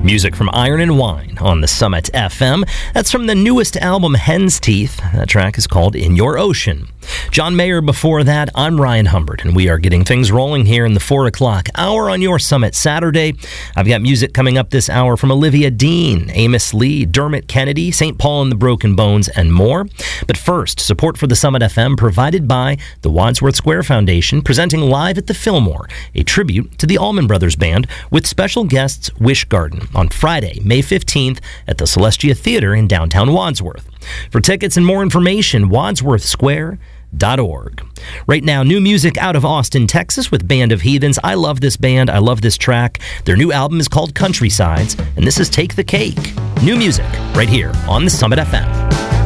Music from Iron and Wine on the Summit FM. That's from the newest album, Hen's Teeth. That track is called In Your Ocean. John Mayer before that. I'm Ryan Humbert, and we are getting things rolling here in the 4 o'clock hour on your Summit Saturday. I've got music coming up this hour from Olivia Dean, Amos Lee, Dermot Kennedy, St. Paul and the Broken Bones, and more. But first, support for the Summit FM provided by the Wadsworth Square Foundation, presenting live at the Fillmore, a tribute to the Allman Brothers Band with special guests Wish Garden on Friday, May 15th at the Celestia Theater in downtown Wadsworth. For tickets and more information, wadsworthsquare.org. Right now, new music out of Austin, Texas with Band of Heathens. I love this band. I love this track. Their new album is called Countrysides, and this is Take the Cake. New music right here on the Summit FM.